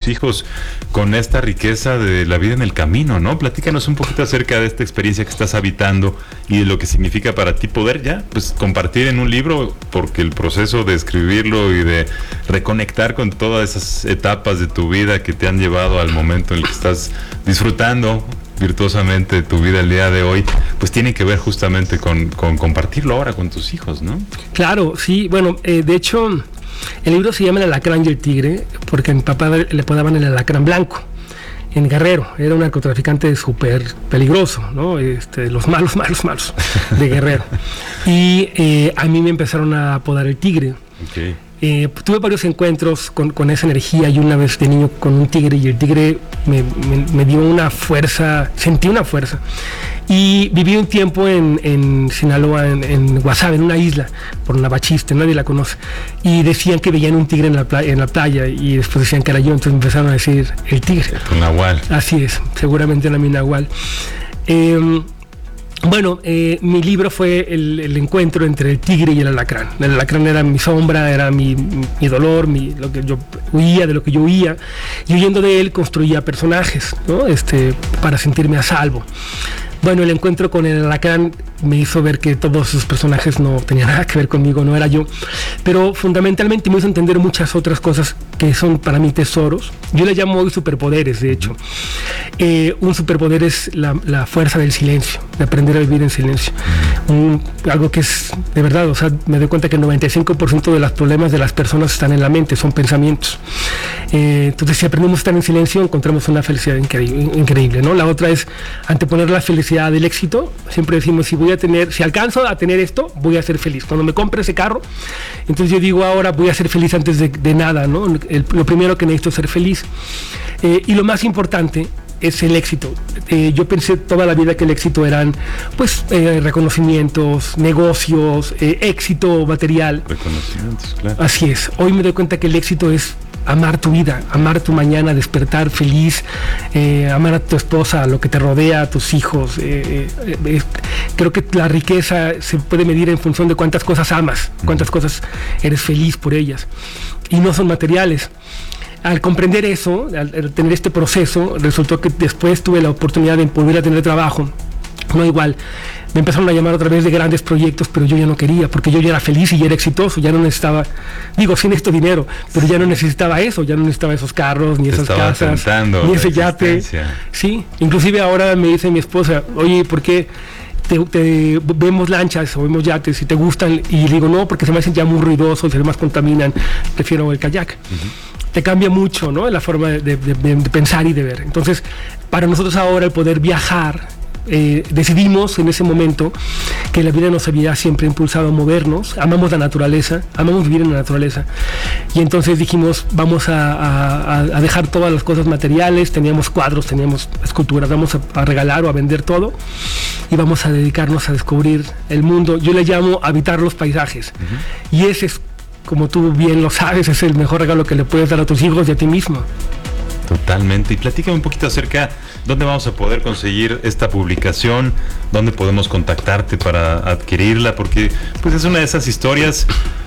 hijos con esta riqueza de la vida en el camino, ¿no? Platícanos un poquito acerca de esta experiencia que estás habitando y de lo que significa para ti poder ya, pues, compartir en un libro, porque el proceso de escribirlo y de reconectar con todas esas etapas de tu vida que te han llevado al momento en el que estás disfrutando virtuosamente tu vida el día de hoy, pues tiene que ver justamente con compartirlo ahora con tus hijos, ¿no? Claro, sí, bueno, de hecho, el libro se llama El alacrán y el tigre, porque a mi papá le apodaban el alacrán blanco, en Guerrero, era un narcotraficante súper peligroso, ¿no? Los malos de Guerrero. Y a mí me empezaron a apodar el tigre. Okay. Tuve varios encuentros con esa energía, y una vez de niño con un tigre, y el tigre me dio una fuerza, sentí una fuerza. Y viví un tiempo en Sinaloa, en Guasave, en una isla, por Navachiste, nadie la conoce. Y decían que veían un tigre en la playa, y después decían que era yo, entonces me empezaron a decir el tigre. Un nahual. Así es, seguramente era mi nahual. Bueno, mi libro fue el encuentro entre el tigre y el alacrán. El alacrán era mi sombra, era mi dolor, lo que yo huía, de lo que yo huía, y huyendo de él construía personajes, ¿no? Para sentirme a salvo. Bueno, el encuentro con el alacrán me hizo ver que todos esos personajes no tenían nada que ver conmigo, no era yo, pero fundamentalmente me hizo entender muchas otras cosas que son para mí tesoros. Yo le llamo hoy superpoderes, de hecho. Un superpoder es la fuerza del silencio, de aprender a vivir en silencio. Algo que es, de verdad, o sea, me doy cuenta que el 95% de los problemas de las personas están en la mente, son pensamientos. Entonces, si aprendemos a estar en silencio, encontramos una felicidad increíble, ¿no? La otra es anteponer la felicidad del éxito. Siempre decimos, si alcanzo a tener esto, voy a ser feliz. Cuando me compre ese carro, entonces yo digo, ahora voy a ser feliz antes de nada, ¿no? Lo primero que necesito es ser feliz. Y lo más importante es el éxito. Yo pensé toda la vida que el éxito eran, pues, reconocimientos, negocios, éxito material. Reconocimientos, claro. Así es. Hoy me doy cuenta que el éxito es amar tu vida, amar tu mañana, despertar feliz, amar a tu esposa, a lo que te rodea, a tus hijos. Creo que la riqueza se puede medir en función de cuántas cosas amas, cuántas cosas eres feliz por ellas, y no son materiales. Al comprender eso, al tener este proceso, resultó que después tuve la oportunidad de volver a tener trabajo. No igual, me empezaron a llamar otra vez de grandes proyectos, pero yo ya no quería, porque yo ya era feliz y ya era exitoso, ya no necesitaba, sí necesito dinero, pero ya no necesitaba eso, ya no necesitaba esos carros, ni esas casas, ni ese yate. Sí, inclusive ahora me dice mi esposa, oye, ¿por qué vemos lanchas o vemos yates y te gustan? Y le digo, no, porque se me hacen ya muy ruidosos, además contaminan, prefiero el kayak. Te cambia mucho, ¿no? La forma de pensar y de ver. Entonces, para nosotros ahora el poder viajar, decidimos en ese momento que la vida nos había siempre impulsado a movernos, amamos la naturaleza, amamos vivir en la naturaleza, y entonces dijimos, vamos a dejar todas las cosas materiales. Teníamos cuadros, teníamos esculturas, vamos a regalar o a vender todo, y vamos a dedicarnos a descubrir el mundo. Yo le llamo habitar los paisajes, y ese es, como tú bien lo sabes, es el mejor regalo que le puedes dar a tus hijos y a ti mismo. Totalmente. Y platícame un poquito acerca dónde vamos a poder conseguir esta publicación, dónde podemos contactarte para adquirirla, porque pues es una de esas historias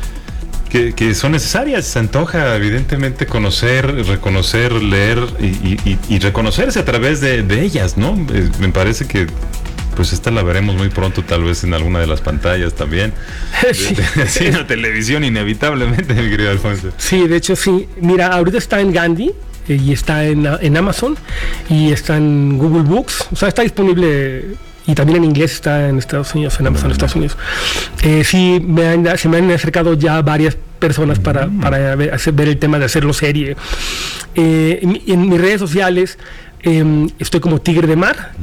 que son necesarias. Se antoja evidentemente conocer, reconocer, leer y reconocerse a través de ellas, ¿no? Me parece que pues esta la veremos muy pronto, tal vez en alguna de las pantallas también. Sí. Sí, en la televisión, inevitablemente, mi querido Alfonso. Sí, de hecho sí. Mira, ahorita está en Gandhi, y está en Amazon, y está en Google Books. O sea, está disponible, y también en inglés está en Estados Unidos, en Amazon, Estados Unidos. Sí, se me han acercado ya varias personas para ver el tema de hacerlo serie. En mis redes sociales estoy como Tigre de Mar,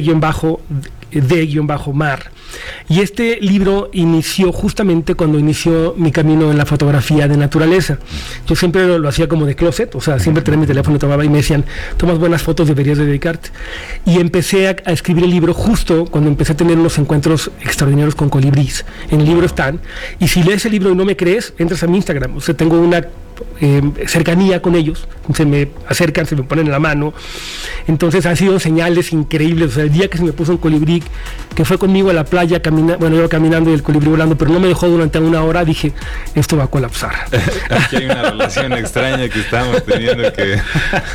tigre_de_mar. Y este libro inició justamente cuando inició mi camino en la fotografía de naturaleza. Yo siempre lo hacía como de closet, o sea, siempre tenía mi teléfono y tomaba, y me decían, tomas buenas fotos, deberías dedicarte. Y empecé a escribir el libro justo cuando empecé a tener unos encuentros extraordinarios con colibríes. En el libro están, y si lees el libro y no me crees, entras a mi Instagram. O sea, tengo una cercanía con ellos, se me acercan, se me ponen en la mano. Entonces han sido señales increíbles. O sea, el día que se me puso un colibrí que fue conmigo a la playa, yo caminando y el colibrí volando, pero no me dejó durante una hora, dije, esto va a colapsar. Aquí hay una relación extraña que estamos teniendo que